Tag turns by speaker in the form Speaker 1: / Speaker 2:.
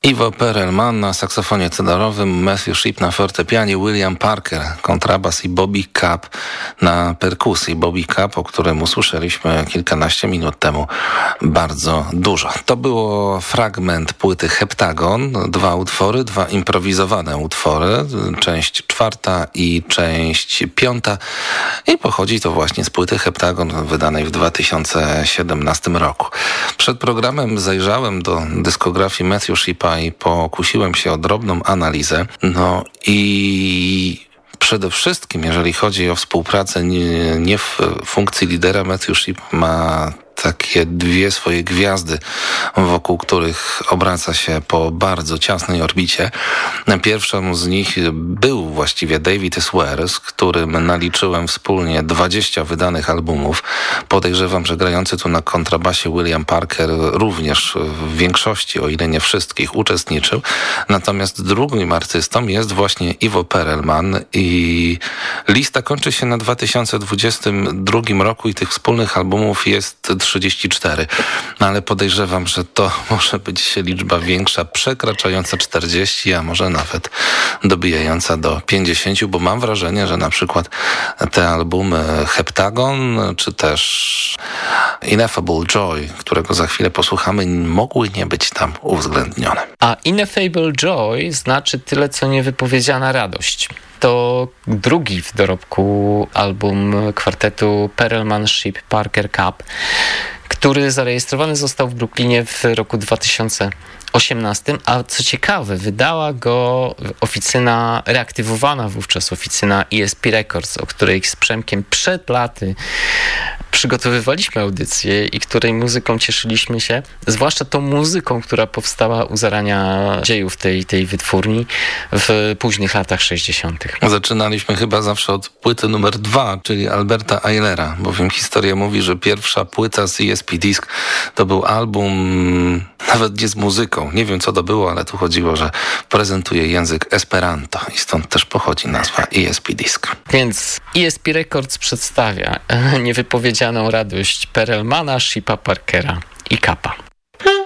Speaker 1: Ivo Perelman na saksofonie tenorowym, Matthew Shipp na fortepianie, William Parker kontrabas i Bobby Capp na perkusji. Bobby Capp, o którym usłyszeliśmy kilkanaście minut temu bardzo dużo. To było fragment płyty Heptagon, 2 utwory, 2 improwizowane utwory, część 4 i część 5 i pochodzi to właśnie z płyty Heptagon wydanej w 2017 roku. Przed programem zajrzałem do dyskografii Matthew Shippa i pokusiłem się o drobną analizę. No i przede wszystkim, jeżeli chodzi o współpracę, nie w funkcji lidera, Matthew Shipp ma takie 2 swoje gwiazdy, wokół których obraca się po bardzo ciasnej orbicie. Pierwszą z nich był właściwie David Swear, z którym naliczyłem wspólnie 20 wydanych albumów. Podejrzewam, że grający tu na kontrabasie William Parker również w większości, o ile nie wszystkich, uczestniczył. Natomiast drugim artystą jest właśnie Ivo Perelman i lista kończy się na 2022 roku i tych wspólnych albumów jest 34, ale podejrzewam, że to może być liczba większa, przekraczająca 40, a może nawet dobijająca do 50, bo mam wrażenie, że na przykład te albumy Heptagon, czy też Ineffable Joy, którego za chwilę posłuchamy, mogły nie być tam uwzględnione.
Speaker 2: A Ineffable Joy znaczy tyle, co niewypowiedziana radość. To drugi w dorobku album kwartetu Perelman, Shipp, Parker, Capp, który zarejestrowany został w Brooklynie w roku 2018, a co ciekawe, wydała go oficyna, reaktywowana wówczas oficyna ESP Records, o której z Przemkiem przed laty przygotowywaliśmy audycję i której muzyką cieszyliśmy się, zwłaszcza tą muzyką, która powstała u zarania dziejów tej wytwórni w późnych latach 60.
Speaker 1: Zaczynaliśmy chyba zawsze od płyty numer 2, czyli Alberta Eilera, bowiem historia mówi, że pierwsza płyta z ESP Disc to był album nawet nie z muzyką. Nie wiem, co to było, ale tu chodziło, że prezentuje język Esperanto i stąd też pochodzi nazwa ESP Disc.
Speaker 2: Więc ESP Records przedstawia niewypowiedzianą radość Perelmana, Shippa, Parkera i Cappa.